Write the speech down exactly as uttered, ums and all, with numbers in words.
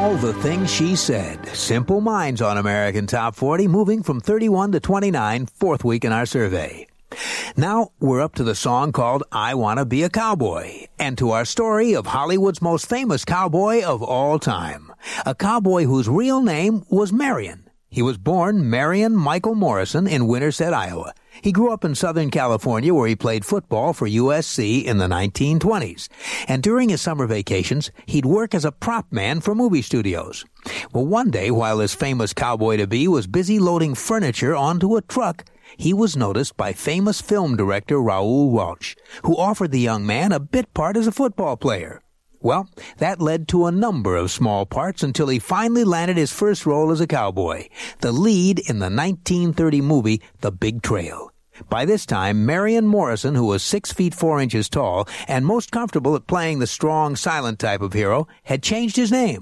All the things she said. Simple Minds on American Top forty, moving from thirty-one to twenty-nine, fourth week in our survey. Now we're up to the song called I Wanna Be a Cowboy, and to our story of Hollywood's most famous cowboy of all time. A cowboy whose real name was Marion. He was born Marion Michael Morrison in Winterset, Iowa. He grew up in Southern California where he played football for U S C in the nineteen twenties. And during his summer vacations, he'd work as a prop man for movie studios. Well, one day, while this famous cowboy-to-be was busy loading furniture onto a truck, he was noticed by famous film director Raoul Walsh, who offered the young man a bit part as a football player. Well, that led to a number of small parts until he finally landed his first role as a cowboy, the lead in the nineteen thirty movie The Big Trail. By this time, Marion Morrison, who was six feet four inches tall and most comfortable at playing the strong, silent type of hero, had changed his name.